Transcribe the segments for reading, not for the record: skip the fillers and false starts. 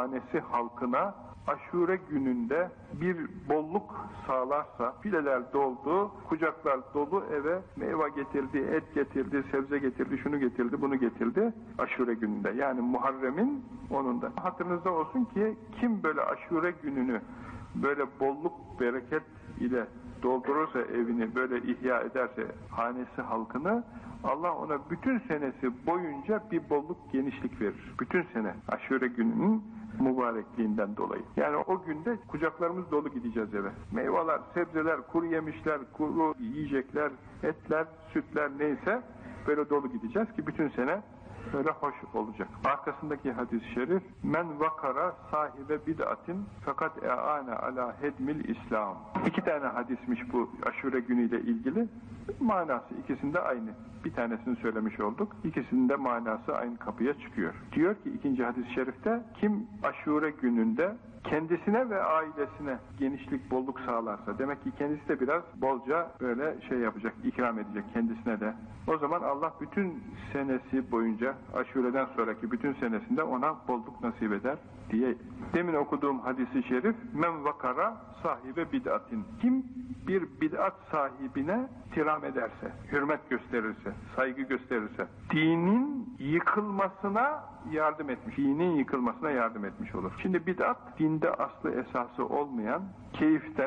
hanesi halkına Aşure gününde bir bolluk sağlarsa, fileler doldu, kucaklar dolu eve meyve getirdi, et getirdi, sebze getirdi, şunu getirdi, bunu getirdi Aşure gününde. Yani Muharrem'in onunda. Hatırınızda olsun ki kim böyle Aşure gününü böyle bolluk, bereket ile doldurursa evini, böyle ihya ederse hanesi halkını, Allah ona bütün senesi boyunca bir bolluk, genişlik verir. Bütün sene Aşure gününün mübarekliğinden dolayı. Yani o günde kucaklarımız dolu gideceğiz eve. Meyveler, sebzeler, kuru yemişler, kuru yiyecekler, etler, sütler neyse böyle dolu gideceğiz ki bütün sene böyle hoş olacak. Arkasındaki hadis-i şerif men vakara sahibe bid'atin fakat e'ane ala hedmil İslam. 2 tane hadismiş bu Aşure günüyle ilgili. Manası ikisinde aynı. Bir tanesini söylemiş olduk. İkisinin de manası aynı kapıya çıkıyor. Diyor ki 2. hadis-i şerifte kim Aşure gününde kendisine ve ailesine genişlik, bolluk sağlarsa, demek ki kendisi de biraz bolca böyle şey yapacak, ikram edecek kendisine de. O zaman Allah bütün senesi boyunca, Aşure'den sonraki bütün senesinde ona bolluk nasip eder diye. Demin okuduğum hadisi şerif, men vakara sahibe bid'atin. Kim bir bid'at sahibine ihtiram ederse, hürmet gösterirse, saygı gösterirse, dinin yıkılmasına yardım etmiş. Dinin yıkılmasına yardım etmiş olur. Şimdi bid'at, dinde aslı esası olmayan, keyiften,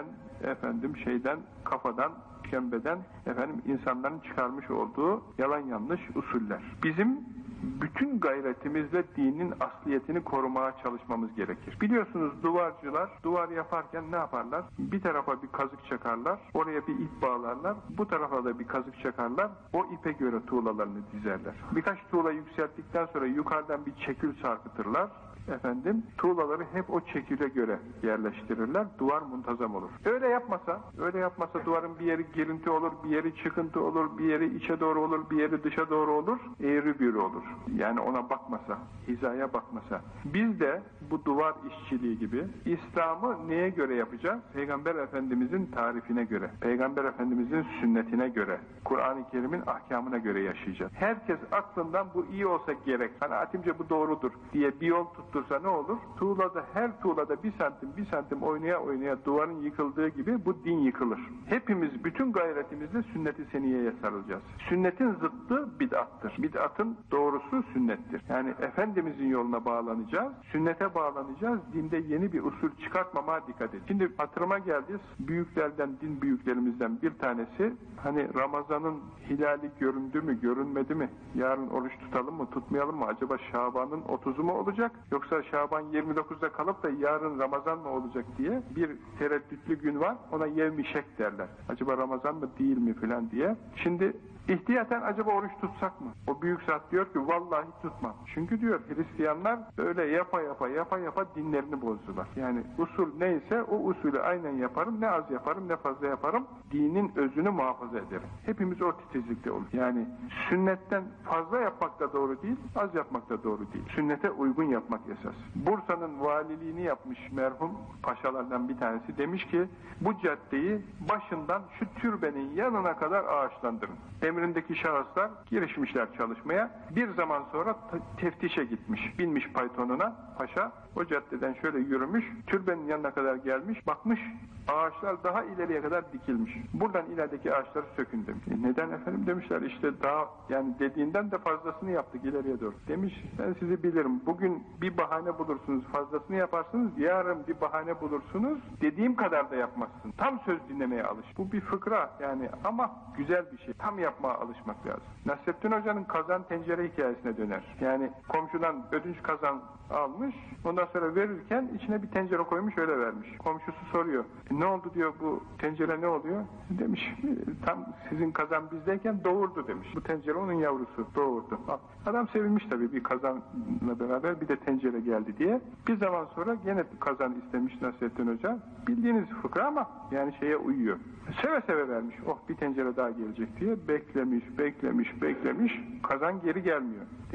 kafadan, kembeden, insanların çıkarmış olduğu yalan yanlış usuller. Bizim bütün gayretimizle dinin asliyetini korumaya çalışmamız gerekir. Biliyorsunuz duvarcılar duvar yaparken ne yaparlar? Bir tarafa bir kazık çakarlar, oraya bir ip bağlarlar, bu tarafa da bir kazık çakarlar, o ipe göre tuğlalarını dizerler. Birkaç tuğla yükselttikten sonra yukarıdan bir çekül sarkıtırlar. Tuğlaları hep o çeküle göre yerleştirirler. Duvar muntazam olur. Öyle yapmasa duvarın bir yeri girinti olur, bir yeri çıkıntı olur, bir yeri içe doğru olur, bir yeri dışa doğru olur, eğri büğrü olur. Yani ona bakmasa, hizaya bakmasa. Biz de bu duvar işçiliği gibi İslam'ı neye göre yapacağız? Peygamber Efendimizin tarifine göre, Peygamber Efendimizin sünnetine göre, Kur'an-ı Kerim'in ahkamına göre yaşayacağız. Herkes aklından bu iyi olsa gerek, kanaatimce bu doğrudur diye bir yol tuttursa ne olur? Her tuğlada bir santim oynaya oynaya duvarın yıkıldığı gibi bu din yıkılır. Hepimiz bütün gayretimizle sünnet-i seniyeye sarılacağız. Sünnetin zıttı bid'attır. Bid'atın doğrusu sünnettir. Yani Efendimizin yoluna bağlanacağız, sünnete bağlanacağız, dinde yeni bir usul çıkartmamaya dikkat edin. Şimdi hatırıma geldi, büyüklerden, din büyüklerimizden bir tanesi, Ramazan'ın hilali göründü mü, görünmedi mi, yarın oruç tutalım mı, tutmayalım mı, acaba Şaban'ın 30'u mu olacak, yoksa Şaban 29'da kalıp da yarın Ramazan mı olacak diye bir tereddütlü gün var, ona yevmişek derler. Acaba Ramazan mı değil mi filan diye. Şimdi İhtiyaten acaba oruç tutsak mı? O büyük zat diyor ki vallahi tutmam. Çünkü diyor Hristiyanlar öyle yapa yapa dinlerini bozdular. Yani usul neyse o usulü aynen yaparım, ne az yaparım ne fazla yaparım, dinin özünü muhafaza ederim. Hepimiz o titizlikte olur. Yani sünnetten fazla yapmak da doğru değil, az yapmak da doğru değil. Sünnete uygun yapmak esas. Bursa'nın valiliğini yapmış merhum paşalardan bir tanesi, demiş ki bu caddeyi başından şu türbenin yanına kadar ağaçlandırın. Emrindeki şahıslar girişmişler çalışmaya. Bir zaman sonra teftişe gitmiş. Binmiş paytonuna paşa. O caddeden şöyle yürümüş. Türbenin yanına kadar gelmiş. Bakmış ağaçlar daha ileriye kadar dikilmiş. Buradan ilerideki ağaçları sökün demiş. Neden efendim demişler. İşte daha yani dediğinden de fazlasını yaptık ileriye doğru. Demiş ben sizi bilirim. Bugün bir bahane bulursunuz. Fazlasını yaparsınız. Yarın bir bahane bulursunuz. Dediğim kadar da yapmazsın. Tam söz dinlemeye alış. Bu bir fıkra yani ama güzel bir şey. Tam yapmaya alışmak lazım. Nasrettin Hoca'nın kazan tencere hikayesine döner. Yani komşudan ödünç kazan almış. Ondan sonra verirken içine bir tencere koymuş öyle vermiş. Komşusu soruyor. Ne oldu diyor bu tencere ne oluyor? Demiş tam sizin kazan bizdeyken doğurdu demiş. Bu tencere onun yavrusu doğurdu. Adam sevinmiş tabii bir kazanla beraber bir de tencere geldi diye. Bir zaman sonra gene kazan istemiş Nasrettin Hoca. Bildiğiniz fıkra ama yani şeye uyuyor. Seve seve vermiş. Oh bir tencere daha gelecek diye beklemiş. Kazan geri gelmiyor.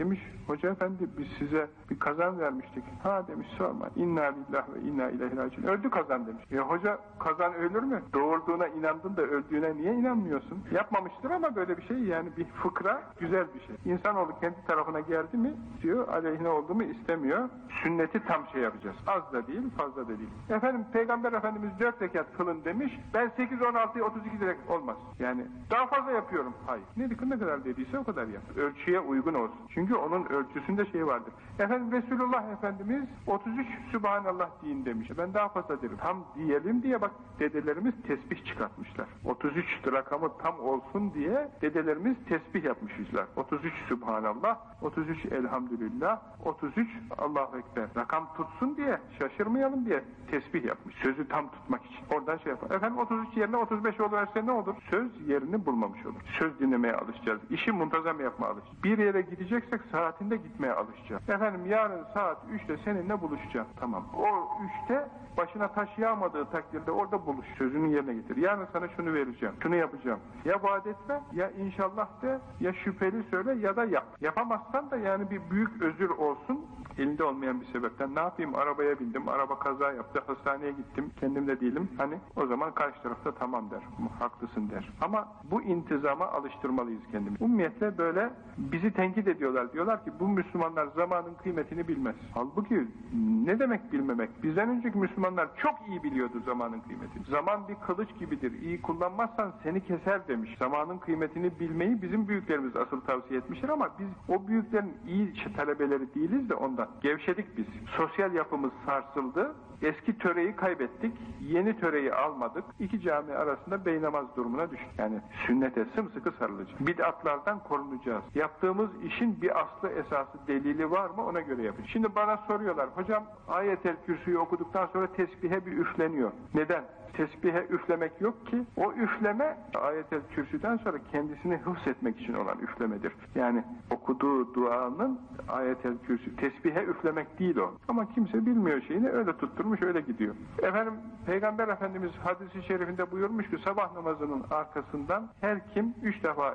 Demiş, hoca efendi biz size bir kazan vermiştik. Ha demiş, sorma. İnna lillahi ve inna ileyhi raciun. Öldü kazan demiş. Hoca kazan ölür mü? Doğurduğuna inandın da öldüğüne niye inanmıyorsun? Yapmamıştır ama böyle bir şey, yani bir fıkra, güzel bir şey. İnsanoğlu kendi tarafına geldi mi diyor, aleyhine oldu mu istemiyor. Sünneti tam şey yapacağız. Az da değil, fazla da değil. Efendim Peygamber Efendimiz 4 rekat kılın demiş. Ben 8, 16, 32 rekat olmaz. Yani daha fazla yapıyorum. Hayır. Ne kadar dediyse o kadar yap. Ölçüye uygun olsun. Çünkü onun ölçüsünde şey vardır. Efendim Resulullah Efendimiz 33 Sübhanallah deyin demiş. Ben daha fazla derim. Tam diyelim diye bak dedelerimiz tesbih çıkartmışlar. 33 rakamı tam olsun diye dedelerimiz tesbih yapmışlar. 33 Sübhanallah, 33 Elhamdülillah, 33 Allahu Ekber. Rakam tutsun diye, şaşırmayalım diye tesbih yapmış. Sözü tam tutmak için. Oradan şey yapar. Efendim 33 yerine 35 oluverse ne olur? Söz yerini bulmamış olur. Söz dinlemeye alışacağız. İşi muntazam yapmaya alışacağız. Bir yere gideceksek saatinde gitmeye alışacağız. Efendim yarın saat 3'te seninle buluşacağım. Tamam. O 3'te başına taş yağmadığı takdirde orada buluş. Sözünün yerine getir. Yarın sana şunu vereceğim. Şunu yapacağım. Ya vaat etme, ya inşallah de, ya şüpheli söyle ya da yap. Yapamazsan da yani bir büyük özür olsun. Elinde olmayan bir sebepten. Ne yapayım? Arabaya bindim. Araba kaza yaptı. Hastaneye gittim. Kendim de değilim. Hani o zaman karşı tarafta tamam der. Haklısın der. Ama bu intizama alıştırmalıyız kendimizi. Ummiyetle böyle bizi tenkit ediyorlar. Diyorlar ki bu Müslümanlar zamanın kıymetini bilmez. Halbuki ne demek bilmemek? Bizden önceki Müslümanlar çok iyi biliyordu zamanın kıymetini. Zaman bir kılıç gibidir. İyi kullanmazsan seni keser demiş. Zamanın kıymetini bilmeyi bizim büyüklerimiz asıl tavsiye etmişler ama biz o büyüklerin iyi talebeleri değiliz de ondan. Gevşedik biz. Sosyal yapımız sarsıldı. Eski töreyi kaybettik. Yeni töreyi almadık. İki cami arasında beynamaz durumuna düştük. Yani sünnete sımsıkı sarılacağız. Bid'atlardan korunacağız. Yaptığımız işin bir aslı esası delili var mı ona göre yapacağız. Şimdi bana soruyorlar. Hocam Ayet-el Kürsü'yü okuduktan sonra tesbihe bir üfleniyor. Neden? Tesbihe üflemek yok ki. O üfleme Ayet-el Kürsü'den sonra kendisini hıfzetmek için olan üflemedir. Yani okuduğu duanın Ayet-el Kürsü. Tesbihe üflemek değil o. Ama kimse bilmiyor şeyini, öyle tutturmuş, öyle gidiyor. Efendim Peygamber Efendimiz hadis-i şerifinde buyurmuş ki sabah namazının arkasından her kim 3 defa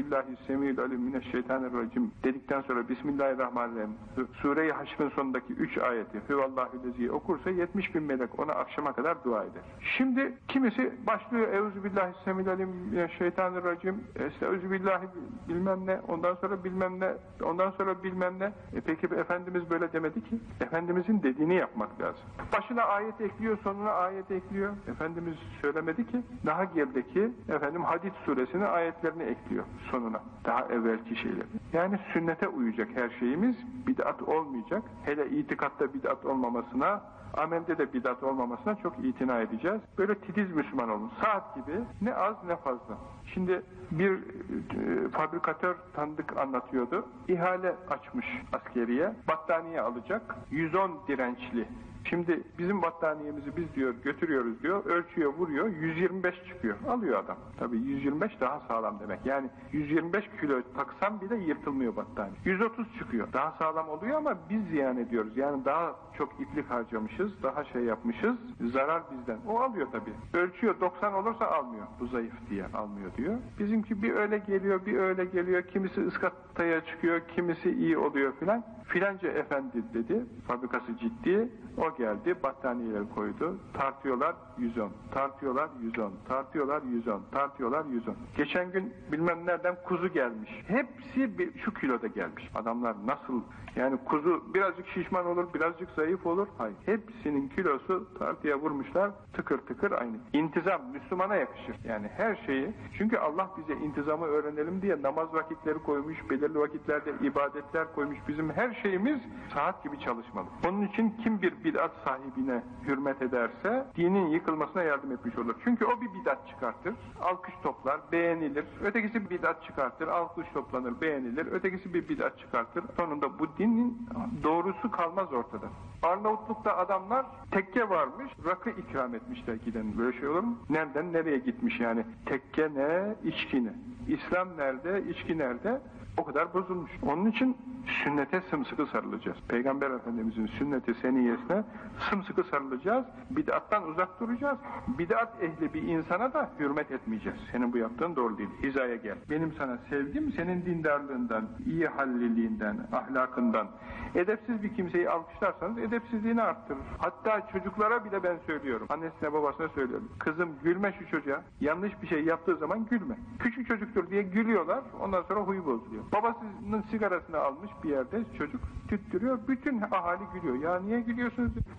Euzubillahissemi'l-alim-mineşşeytanirracim dedikten sonra Bismillahirrahmanirrahim Sure-i Haşr'ın sonundaki 3 ayeti Hüvallahüllezî okursa 70.000 melek ona akşama kadar dua eder. Şimdi kimisi başlıyor Euzubillahissemi'l-alim-mineşşeytanirracim Estağfirullah bilmem ne, ondan sonra bilmem ne, ondan sonra bilmem ne. Peki Efendimiz böyle demedi ki. Efendimizin dediğini yapmak lazım. Başına ayet ekliyor, sonuna ayet ekliyor. Efendimiz söylemedi ki. Daha gerideki efendim Hadid suresinin ayetlerini ekliyor sonuna. Daha evvelki şeyleri. Yani sünnete uyacak her şeyimiz. Bid'at olmayacak. Hele itikatta bid'at olmamasına, amelde de bid'at olmamasına çok itina edeceğiz. Böyle titiz Müslüman olun. Saat gibi ne az ne fazla. Şimdi bir fabrikatör tanıdık anlatıyordu. İhale açmış askeriye. Battaniye alacak. 110 dirençli. Şimdi bizim battaniyemizi biz diyor götürüyoruz diyor. Ölçüyor, vuruyor. 125 çıkıyor. Alıyor adam. Tabii 125 daha sağlam demek. Yani 125 kilo taksam bile yırtılmıyor battaniye. 130 çıkıyor. Daha sağlam oluyor ama biz ziyan ediyoruz. Yani daha çok iplik harcamışız. Daha şey yapmışız. Zarar bizden. O alıyor tabii. Ölçüyor. 90 olursa almıyor. Bu zayıf diye almıyor diyor. Bizimki bir öyle geliyor, bir öyle geliyor. Kimisi ıskataya çıkıyor, kimisi iyi oluyor filan. Filanca efendi dedi. Fabrikası ciddi. O geldi, battaniyeleri koydu. Tartıyorlar 110, tartıyorlar 110, tartıyorlar 110, tartıyorlar 110. Geçen gün bilmem nereden kuzu gelmiş. Hepsi şu kiloda gelmiş. Adamlar nasıl, yani kuzu birazcık şişman olur, birazcık zayıf olur. Hayır. Hepsinin kilosu tartıya vurmuşlar. Tıkır tıkır aynı. İntizam Müslümana yakışır. Yani her şeyi. Çünkü Allah bize intizamı öğrenelim diye namaz vakitleri koymuş, belirli vakitlerde ibadetler koymuş. Bizim her şeyimiz saat gibi çalışmalı. Onun için kim bir bid'at sahibine hürmet ederse dinin yıkılmasına yardım etmiş olur. Çünkü o bir bid'at çıkartır, alkış toplar, beğenilir. Ötekisi bir bid'at çıkartır, alkış toplanır, beğenilir. Ötekisi bir bid'at çıkartır. Sonunda bu dinin doğrusu kalmaz ortada. Arnavutluk'ta adamlar tekke varmış, rakı ikram etmişler giden. Böyle şey olur mu? Nereden nereye gitmiş yani? Tekke ne, içki ne? İslam nerede, içki nerede? O kadar kadar bozulmuş. Onun için sünnete sımsıkı sarılacağız. Peygamber Efendimizin sünneti seniyesine sımsıkı sarılacağız. Bid'attan uzak duracağız. Bid'at ehli bir insana da hürmet etmeyeceğiz. Senin bu yaptığın doğru değil. Hizaya gel. Benim sana sevgim senin dindarlığından, iyi halliliğinden, ahlakından. Edepsiz bir kimseyi alkışlarsanız edepsizliğini arttırır. Hatta çocuklara bile ben söylüyorum. Annesine babasına söylüyorum. Kızım gülme şu çocuğa. Yanlış bir şey yaptığı zaman gülme. Küçük çocuktur diye gülüyorlar. Ondan sonra huyu bozuluyor. Babasının sigarasını almış bir yerde çocuk tüttürüyor. Bütün ahali gülüyor. Ya niye gülüyorsunuz?